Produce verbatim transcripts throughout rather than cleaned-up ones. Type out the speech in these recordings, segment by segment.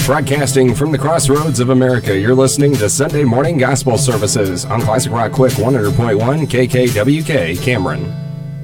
Broadcasting from the crossroads of America, you're listening to Sunday Morning Gospel Services on Classic Rock Quick one hundred point one K K W K, Cameron.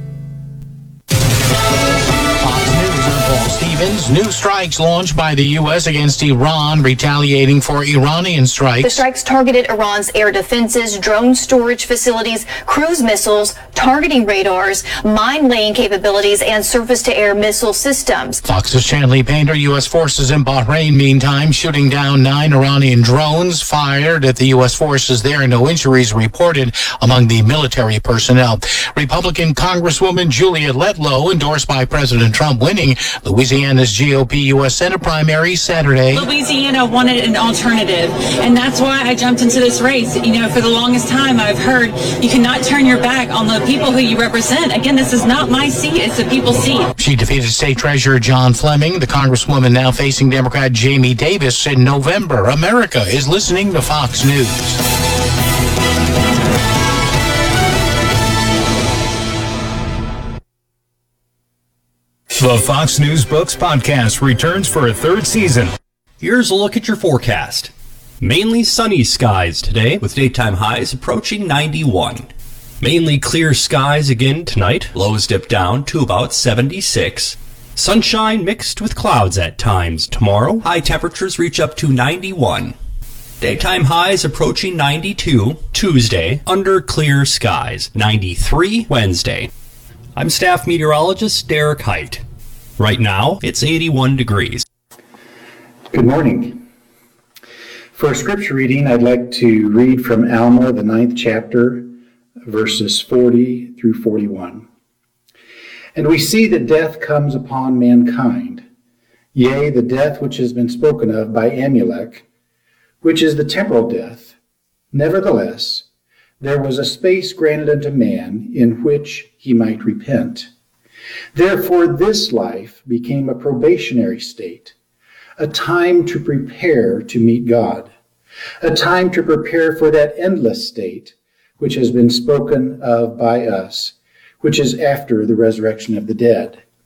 Stevens, new strikes launched by the U S against Iran, retaliating for Iranian strikes. The strikes targeted Iran's air defenses, drone storage facilities, cruise missiles, targeting radars, mine-laying capabilities, and surface-to-air missile systems. Fox's Chanley Painter, U S forces in Bahrain, meantime, shooting down nine Iranian drones fired at the U S forces there. No injuries reported among the military personnel. Republican Congresswoman Juliet Letlow, endorsed by President Trump, winning Louisiana's G O P U S Senate primary Saturday. Louisiana wanted an alternative, and that's why I jumped into this race. You know, for the longest time, I've heard you cannot turn your back on the people who you represent. Again, this is not my seat, it's the people's seat. She defeated State Treasurer John Fleming, the Congresswoman now facing Democrat Jamie Davis in November. America is listening to Fox News. The Fox News Books podcast returns for a third season. Here's a look at your forecast. Mainly sunny skies today, with daytime highs approaching ninety-one. Mainly clear skies again tonight. Lows dip down to about seventy-six. Sunshine mixed with clouds at times tomorrow. High temperatures reach up to ninety-one. Daytime highs approaching ninety-two. Tuesday, under clear skies. ninety-three Wednesday. I'm staff meteorologist Derek Height. Right now, it's eighty-one degrees. Good morning. For a scripture reading, I'd like to read from Alma, the ninth chapter, verses forty through forty-one. And we see that death comes upon mankind, yea, the death which has been spoken of by Amulek, which is the temporal death. Nevertheless, there was a space granted unto man in which he might repent. Therefore this life became a probationary state, a time to prepare to meet God, a time to prepare for that endless state which has been spoken of by us, which is after the resurrection of the dead.